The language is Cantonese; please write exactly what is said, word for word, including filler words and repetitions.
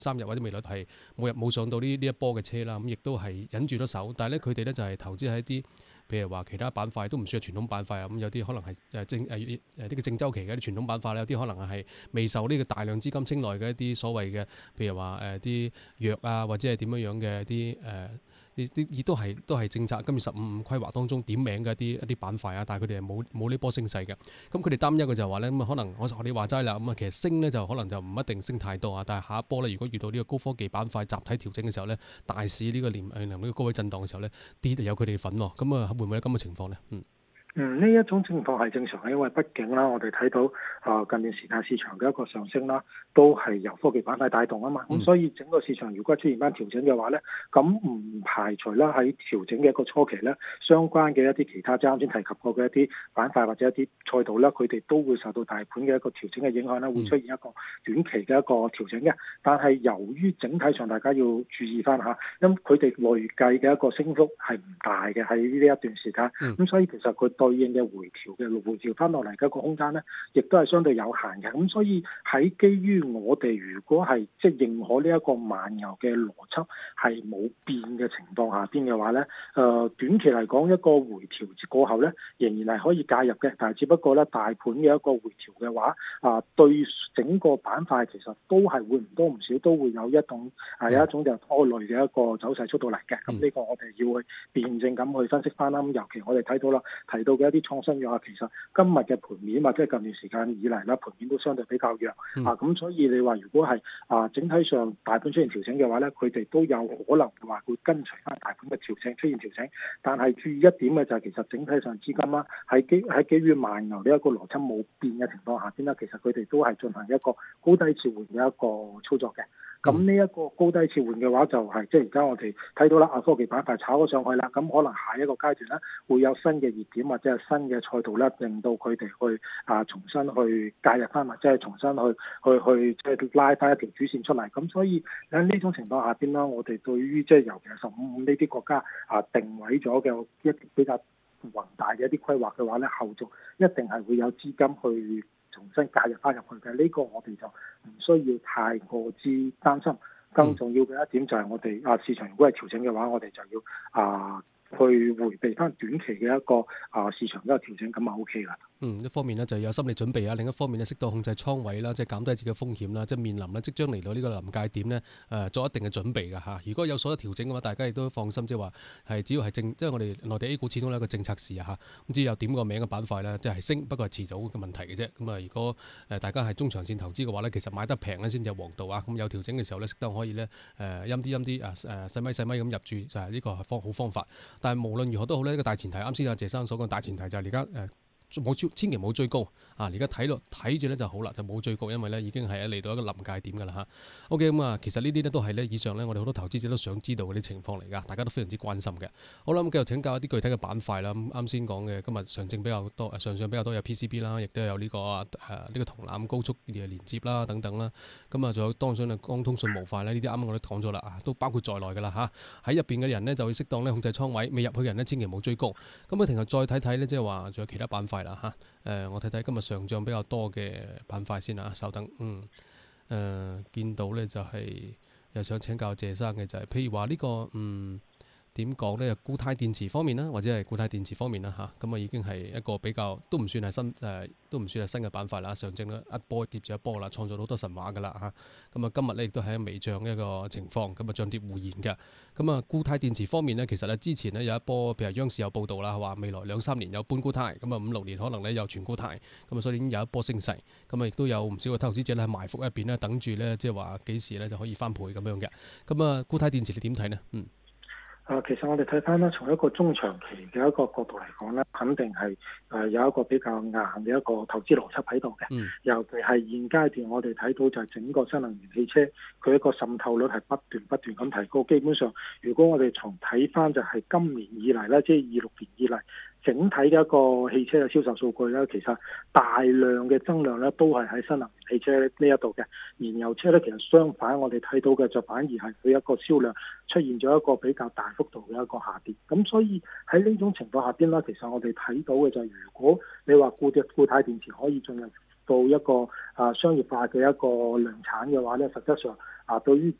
三日或者未來係冇入冇上到呢呢一波嘅車啦，咁亦都係忍住咗手。但係咧佢哋咧就係投資喺一啲譬如話其他板塊都唔算係傳統板塊啊，咁有啲可能係誒正誒誒呢個正週期嘅一啲傳統板塊咧，有啲可能係未受呢個大量資金青睞嘅一啲所謂嘅，譬如話誒啲藥啊或者係點樣樣嘅一啲誒。呃呢啲亦都係都係政策今年十五五規劃當中點名嘅一啲一啲板塊啊，但係佢哋係冇冇呢波升勢嘅。咁佢哋擔憂嘅就係話咧，咁啊可能我學你話齋啦，咁啊其實升咧就可能就唔一定升太多啊，但係下一波咧，如果遇到呢個高科技板塊集體調整嘅時候咧，大市呢個年誒呢個高位震盪嘅時候咧，跌有佢哋份喎。咁啊會唔會有咁嘅情況咧？嗯。 嗯，呢一種情況係正常嘅，因為畢竟啦，我哋睇到啊、呃、近段時間市場嘅一個上升啦，都係由科技板塊帶動啊嘛。咁、嗯、所以整個市場如果出現翻調整嘅話咧，咁唔排除啦喺調整嘅一個初期咧，相關嘅一啲其他即係啱先提及過嘅一啲板塊或者一啲賽道咧，佢哋都會受到大盤嘅一個調整嘅影響啦，會出現一個短期嘅一個調整嘅。但係由於整體上大家要注意翻嚇，因佢哋累計嘅一個升幅係唔大嘅喺呢一段時間，咁、嗯、所以其實佢對應嘅回調嘅回調翻落嚟嘅一個空間咧，亦都係相對有限嘅。咁所以喺基於我哋如果係即係認可呢一個慢牛嘅邏輯係冇變嘅情況下邊嘅話咧，誒、呃、短期嚟講一個回調過後咧，仍然係可以介入嘅。但係只不過咧，大盤嘅一個回調嘅話，啊、呃、對整個板塊其實都係會唔多唔少都會有一種係有一種就拖累嘅一個走勢出到嚟嘅。咁呢個我哋要去辯證咁去分析翻啦。咁尤其我哋睇到啦，提到嘅一啲創新藥啊，其實今日嘅盤面或者係近段時間以嚟啦，盤面都相對比較弱、嗯、啊，咁所以你話如果係啊整體上大盤出現調整嘅話咧，佢哋都有可能話會跟隨翻大盤嘅調整出現調整，但係注意一點嘅就係其實整體上資金啦喺基喺基於慢牛呢一個邏輯冇變嘅情況下邊咧，其實佢哋都係進行一個高低切換嘅一個操作嘅。咁呢一個高低切換嘅話就係、是、即係而家我哋睇到啦，啊科技板塊炒咗上去啦，咁可能下一個階段咧會有新嘅熱點或者係新嘅賽道咧，令到佢哋去啊重新去介入翻，或者係重新去去去即係拉翻一條主線出嚟。咁所以喺呢種情況下邊啦，我哋對於即係尤其係十五五呢啲國家啊定位咗嘅一啲比較宏大嘅一啲規劃嘅話咧，後續一定係會有資金去重新介入翻入去嘅。呢、這個我哋就唔需要太過之擔心。更重要嘅一點就係我哋啊市場如果係調整嘅話，我哋就要啊去迴避翻短期嘅一個啊市場一個調整，咁啊 O K 啦。 嗯，一方面呢就有心理準備啊，另一方面呢適當控制倉位啦，即係減低自己嘅風險啦，即係面臨呢即將嚟到呢個臨界點呢，誒、呃、做一定嘅準備㗎嚇。如果有所調整嘅話，大家亦都放心，即係話係只要係正，即係我哋內地 A 股始終有一個政策市啊嚇，咁只有點個名嘅板塊呢，即係升，不過係遲早嘅問題嘅啫。咁啊，如果誒大家係中長線投資嘅話呢，其實買得平呢先至係王道啊。咁有調整嘅時候呢，適當可以呢，誒陰啲陰啲啊誒細米細米咁入住，就係呢個方好方法。但係無論如何都好呢，呢個大前提啱先阿謝生所講大前提就係而家誒。冇千祈唔好追高啊！而家睇落睇住咧就好啦，就冇追高，因為咧已經係嚟到一個臨界點㗎啦嚇。OK 咁啊，其實呢啲咧都係咧以上咧我哋好多投資者都想知道嗰啲情況嚟㗎，大家都非常之關心嘅。好啦，咁繼續請教一啲具體嘅板塊啦。咁啱先講嘅今日上證比較多，上上比較多有 P C B 啦，亦都有呢個誒呢個銅纜高速嘅連接啦等等啦。咁啊仲有當然啊光通訊模塊咧，呢啲啱啱我都講咗啦啊，都包括在內㗎啦嚇。喺入邊嘅人咧就會適當咧控制倉位，未入去嘅人咧千祈唔好追高。咁啊，停後再睇睇咧，即係話仲有其他板塊啦嚇。誒、呃，我睇睇今日上漲比較多嘅板塊先啊，稍等，嗯，誒、呃，見到咧就係、是、又想請教謝生嘅就係、是，譬如話呢、這個，嗯。點講呢？固態電池方面啦，或者係固態電池方面啦嚇，咁啊已經係一個比較都唔算係新誒、呃，都唔算係新嘅板塊啦。上證咧一波接住一波啦，創造好多神話噶啦嚇。咁啊今日咧亦都係微漲一個情況，咁啊漲跌互現嘅。咁啊固態電池方面呢，其實咧之前呢有一波，譬如央視有報道啦，話未來兩三年有半固態，咁啊五六年可能咧有全固態，咁啊所以已經有一波升勢。咁啊亦都有唔少嘅投資者咧喺埋伏一邊咧，等住咧即係話幾時咧就可以翻倍咁樣嘅。咁啊固態電池你點睇呢？嗯。 啊，其實我哋睇翻啦，從一個中長期嘅一個角度嚟講咧，肯定係誒有一個比較硬嘅一個投資邏輯喺度嘅。嗯。尤其係現階段我哋睇到就係整個新能源汽車佢一個滲透率係不斷不斷咁提高。基本上，如果我哋從睇翻就係今年以嚟咧，即係二六年以嚟。整體嘅一個汽車嘅銷售數據咧，其實大量嘅增量咧都係喺新能源汽車呢一度嘅。燃油車咧，其實相反，我哋睇到嘅就反而係佢一個銷量出現咗一個比較大幅度嘅一個下跌。咁所以喺呢種情況下邊咧，其實我哋睇到嘅就係如果你話固嘅固態電池可以進入到一個啊商業化嘅一個量產嘅話咧，實質上啊對於